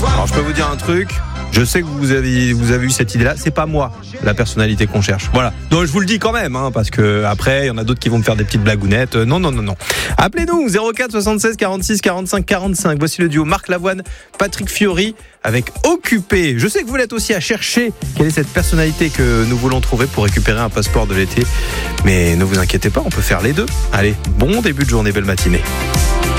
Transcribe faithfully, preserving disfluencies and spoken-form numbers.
Alors je peux vous dire un truc, je sais que vous avez, vous avez eu cette idée-là, c'est pas moi la personnalité qu'on cherche. Voilà. Donc je vous le dis quand même, hein, parce que après il y en a d'autres qui vont me faire des petites blagounettes. Euh, non, non, non, non. Appelez-nous zéro quatre soixante-seize quarante-six quarante-cinq quarante-cinq. Voici le duo Marc Lavoine, Patrick Fiori avec Occupé. Je sais que vous l'êtes aussi à chercher. Quelle est cette personnalité que nous voulons trouver pour récupérer un passeport de l'été? Mais ne vous inquiétez pas, on peut faire les deux. Allez, bon début de journée, belle matinée.